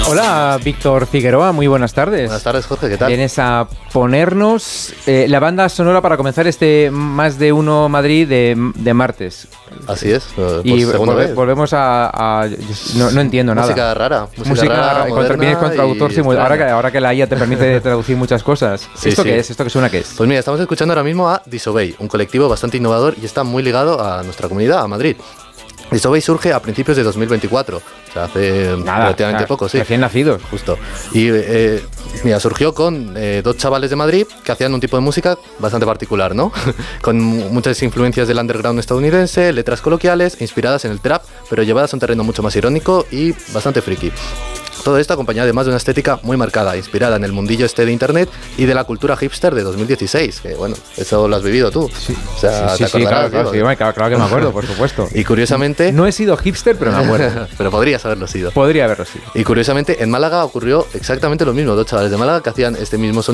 Hola, Víctor Figueroa, muy buenas tardes. Buenas tardes, Jorge, ¿qué tal? Vienes a ponernos la banda sonora para comenzar este Más de Uno Madrid de martes. Así es, y volvemos a no entiendo nada. Música rara. Vienes con traductor ahora que la IA te permite traducir muchas cosas. Sí, ¿Esto sí. qué es? ¿Esto qué suena qué es? Pues mira, estamos escuchando ahora mismo a Disobey, un colectivo bastante innovador y está muy ligado a nuestra comunidad, a Madrid. Disobey surge a principios de 2024, o sea, hace relativamente poco, sí. Recién nacidos. Justo. Y mira, surgió con dos chavales de Madrid que hacían un tipo de música bastante particular, ¿no? Con muchas influencias del underground estadounidense, letras coloquiales, inspiradas en el trap, pero llevadas a un terreno mucho más irónico y bastante friki. Todo esto acompañado además de una estética muy marcada, inspirada en el mundillo de internet y de la cultura hipster de 2016, que bueno, eso lo has vivido tú. Sí, o sea, sí, claro que me acuerdo, por supuesto. Y curiosamente... No he sido hipster, pero me acuerdo. Pero podrías haberlo sido. Podría haberlo sido. Y curiosamente en Málaga ocurrió exactamente lo mismo, dos chavales de Málaga que hacían este mismo sonido